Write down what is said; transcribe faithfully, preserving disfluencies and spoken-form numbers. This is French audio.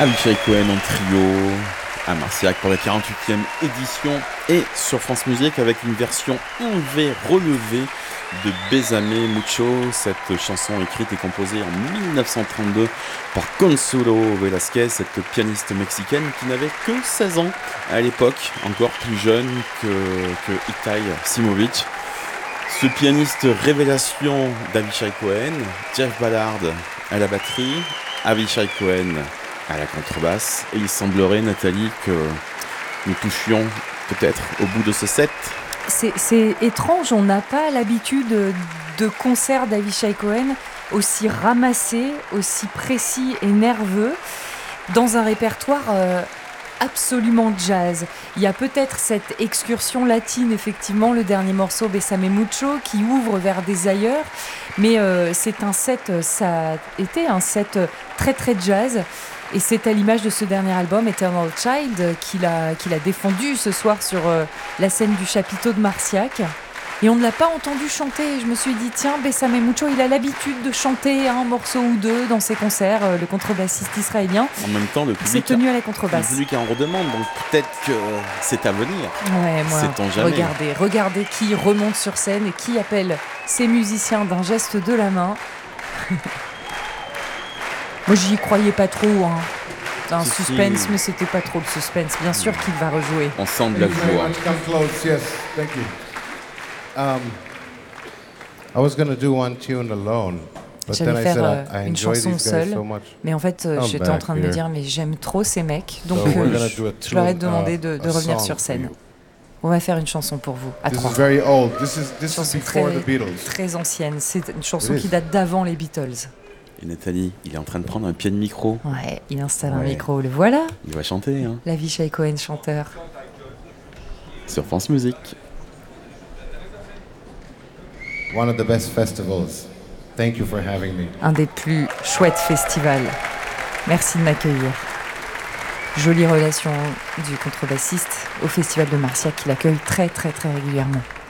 Avishai Cohen en trio à Marciac pour la quarante-huitième édition et sur France Musique avec une version enlevée, relevée de Bésame Mucho, cette chanson écrite et composée en mille neuf cent trente-deux par Consuelo Velasquez, cette pianiste mexicaine qui n'avait que seize ans à l'époque, encore plus jeune que, que Itai Simovic. Ce pianiste révélation d'Avishai Cohen, Jeff Ballard à la batterie, Avishai Cohen à la contrebasse, et il semblerait, Nathalie, que nous touchions peut-être au bout de ce set. C'est, c'est étrange, on n'a pas l'habitude de concerts d'Avishai Cohen aussi ramassés, aussi précis et nerveux, dans un répertoire euh, absolument jazz. Il y a peut-être cette excursion latine, effectivement, le dernier morceau, Bésame Mucho, qui ouvre vers des ailleurs, mais euh, c'est un set, ça a été un set très très jazz. Et c'est à l'image de ce dernier album, Eternal Child, qu'il a, qu'il a défendu ce soir sur euh, la scène du chapiteau de Marciac. Et on ne l'a pas entendu chanter. Je me suis dit, tiens, Bésame Mucho, il a l'habitude de chanter un morceau ou deux dans ses concerts, euh, le contrebassiste israélien. En même temps, le public, s'est tenu à la contrebasse. Le public en redemande, donc peut-être que c'est à venir. Ouais, moi, sait-on jamais. Regardez, regardez qui remonte sur scène et qui appelle ses musiciens d'un geste de la main. Moi, j'y croyais pas trop, hein. Un si, suspense, si. Mais c'était pas trop le suspense. Bien sûr qu'il va rejouer. On sent de la joie. Yes, thank you. Um, I was going to do one tune alone, but J'allais then faire I said euh, I, I une chanson seule, so much. mais en fait, euh, j'étais en train de me dire, mais j'aime trop ces mecs, donc so euh, je, je leur ai demandé de, de revenir sur scène. On va faire une chanson pour vous, à this trois. Is very old. This is, this chanson is before très, the Beatles. Très ancienne. C'est une chanson qui date d'avant les Beatles. Et Nathalie, il est en train de prendre un pied de micro. Ouais, il installe ouais. un micro. Le voilà. Il va chanter. Hein. Avishai Cohen, chanteur. Sur France Musique. One of the best festivals. Thank you for having me. Un des plus chouettes festivals. Merci de m'accueillir. Jolie relation du contrebassiste au Festival de Marciac qui l'accueille très très très régulièrement.